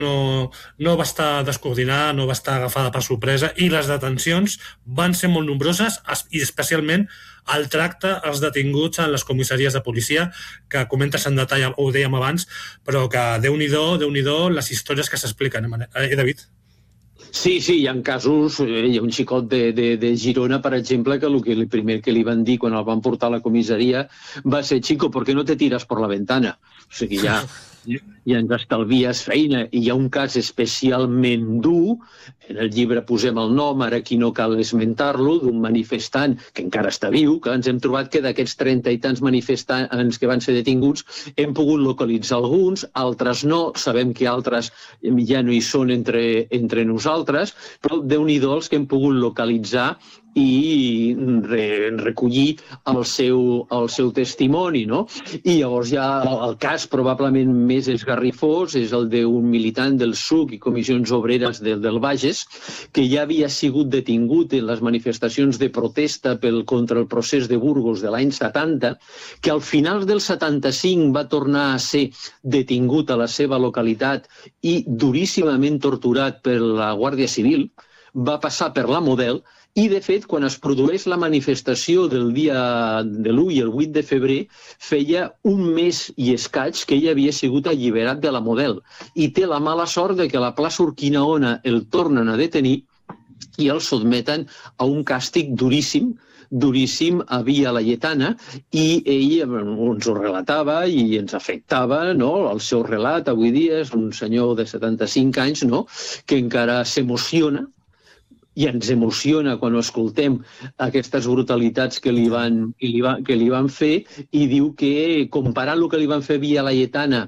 no va estar descoordinada, no va estar agafada per sorpresa, i les detencions van ser molt nombroses, i especialment el tracte als detinguts en les comissaries de policia, que comentes en detall, ho dèiem abans, però que Déu-n'hi-do les històries que s'expliquen. David? Sí, hi ha casos, hi ha un xicot de Girona, per exemple, que el primer que li van dir quan el van portar a la comissaria va ser: «Chico, ¿por qué no te tiras por la ventana?». O sigui, ja ens estalvies feina. I hi ha un cas especialment dur, en el llibre posem el nom, ara aquí no cal esmentar-lo, d'un manifestant que encara està viu, que ens hem trobat que d'aquests 30 i tants manifestants que van ser detinguts hem pogut localitzar alguns, altres no, sabem que altres ja no hi són entre nosaltres, però Déu-n'hi-do els que hem pogut localitzar i recollir el seu testimoni, no? I llavors ja el cas probablement més esgarrifós és el d'un militant del SUC i Comissions Obreres del Bages, que ja havia sigut detingut en les manifestacions de protesta contra el procés de Burgos de l'any 70, que al final del 75 va tornar a ser detingut a la seva localitat i duríssimament torturat per la Guàrdia Civil, va passar per la Model. I, de fet, quan es produeix la manifestació del dia de l'1 i el 8 de febrer, feia un mes i escaig que ell havia sigut alliberat de la Model. I té la mala sort de que a la plaça Urquinaona el tornen a detenir i el sotmeten a un càstig duríssim a Via Laietana, i ell ens ho relatava i ens afectava, no? El seu relat avui dia és un senyor de 75 anys, no? Que encara s'emociona, i ens emociona quan ho escoltem, aquestes brutalitats que li van fer, i diu que comparant el que li van fer a Via Laietana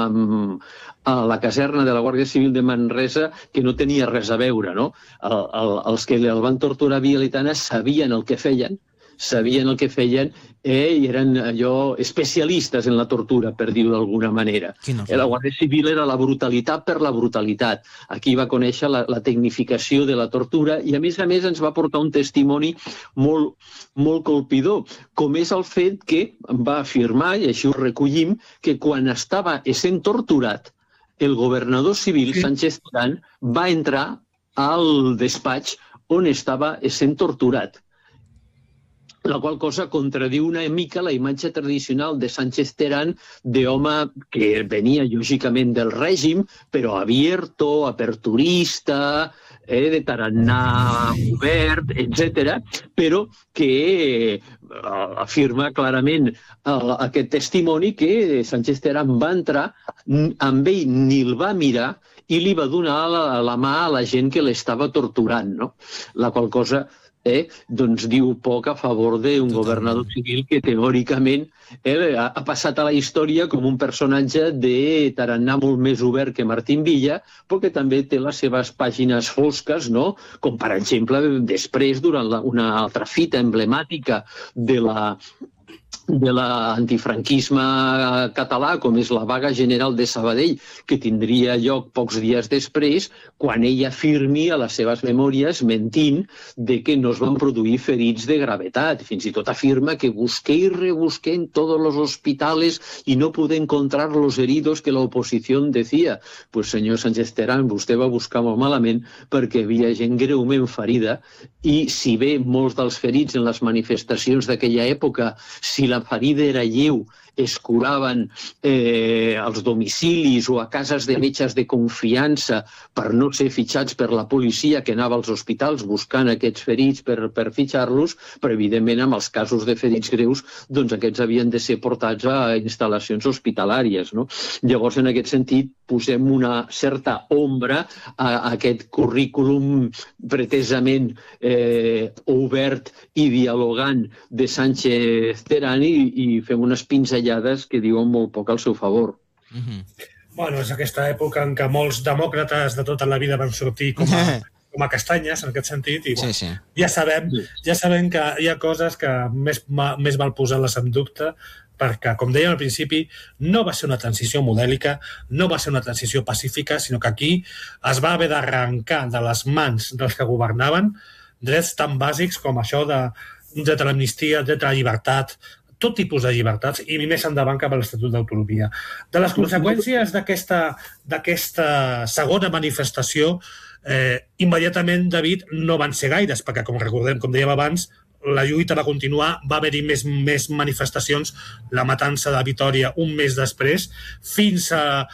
a la caserna de la Guàrdia Civil de Manresa, que no tenia res a veure, no? Els que el van torturar a Via Laietana sabien el que feien, i eren especialistes en la tortura, per dir-ho d'alguna manera. La Guàrdia Civil era la brutalitat per la brutalitat. Aquí va conèixer la tecnificació de la tortura i, a més, ens va portar un testimoni molt colpidor, com és el fet que va afirmar, i així ho recollim, que quan estava essent torturat, el governador civil, Sánchez Terán, va entrar al despatx on estava essent torturat. La qual cosa contradiu una mica la imatge tradicional de Sánchez Terán d'home que venia lògicament del règim, però abierto, aperturista, de tarannà obert, etc., però que afirma clarament aquest testimoni que Sánchez Terán va entrar, amb ell ni el va mirar i li va donar la mà a la gent que l'estava torturant, no? La qual cosa doncs diu poc a favor d'un governador civil que teòricament ha passat a la història com un personatge de tarannà molt més obert que Martín Villa, però que també té les seves pàgines fosques, no? Com per exemple després, durant una altra fita emblemàtica de l'antifranquisme català, com és la vaga general de Sabadell, que tindria lloc pocs dies després, quan ell afirmi a les seves memòries, mentint, de que no es van produir ferits de gravetat. Fins i tot afirma que busqué y rebusqué en todos los hospitales y no pude encontrar los heridos que la oposición decía. Pues, senyor Sánchez Terán, vostè va buscar molt malament, perquè hi havia gent greument ferida, i si bé molts dels ferits en les manifestacions d'aquella època, si la ferida era lleu, es curaven als domicilis o a cases de metges de confiança per no ser fitxats per la policia que anava als hospitals buscant aquests ferits per fitxar-los, però evidentment amb els casos de ferits greus, doncs aquests havien de ser portats a instal·lacions hospitalàries, no? Llavors, en aquest sentit, posem una certa ombra a aquest currículum pretesament obert i dialogant de Sánchez Terán i fem unes pinzellades que diuen molt poc al seu favor. Bueno, és aquesta època en què molts demòcrates de tota la vida van sortir com a castanyes, en aquest sentit, i ja sabem que hi ha coses que més val posar-les en dubte, perquè, com dèiem al principi, no va ser una transició modèlica, no va ser una transició pacífica, sinó que aquí es va haver d'arrencar de les mans dels que governaven drets tan bàsics com això de dret a l'amnistia, dret a la llibertat, tot tipus de llibertats i més endavant cap a l'Estatut d'Autonomia. De les conseqüències d'aquesta segona manifestació, immediatament, David, no van ser gaires, perquè, com recordem, com dèiem abans, la lluita va continuar, va haver-hi més manifestacions, la matança de Vitòria un mes després, fins a